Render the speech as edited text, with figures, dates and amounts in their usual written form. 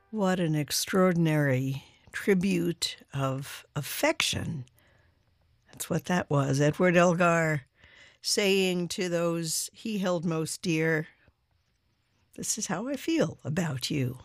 What an extraordinary tribute of affection. That's what that was. Edward Elgar saying to those he held most dear, "This is how I feel about you."